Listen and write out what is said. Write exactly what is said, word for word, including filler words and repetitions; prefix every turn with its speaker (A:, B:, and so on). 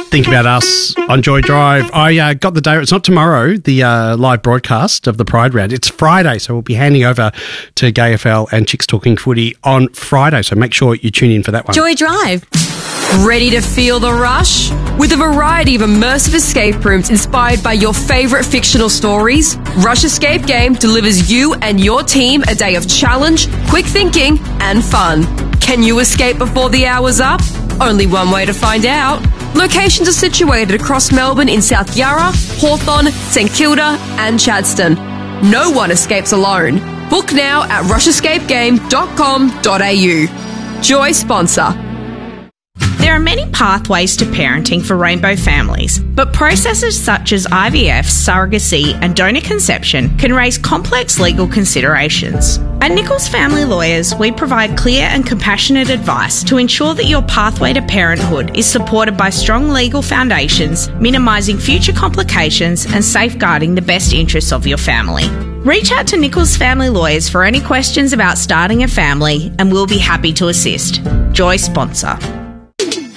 A: Think About Us on Joy Drive. I uh, got the day. It's not tomorrow, the uh, live broadcast of the Pride Round. It's Friday, so we'll be handing over to Gay F L and Chicks Talking Footy on Friday. So make sure you tune in for that one.
B: Joy Drive. Ready to feel the rush? With a variety of immersive escape rooms inspired by your favourite fictional stories, Rush Escape Game delivers you and your team a day of challenge, quick thinking and fun. Can you escape before the hour's up? Only one way to find out. Locations are situated across Melbourne in South Yarra, Hawthorn, St Kilda and Chadstone. No one escapes alone. Book now at rush escape game dot com dot a u. Joy sponsor.
C: There are many pathways to parenting for rainbow families, but processes such as I V F, surrogacy and donor conception can raise complex legal considerations. At Nichols Family Lawyers, we provide clear and compassionate advice to ensure that your pathway to parenthood is supported by strong legal foundations, minimising future complications and safeguarding the best interests of your family. Reach out to Nichols Family Lawyers for any questions about starting a family and we'll be happy to assist. Joy sponsor.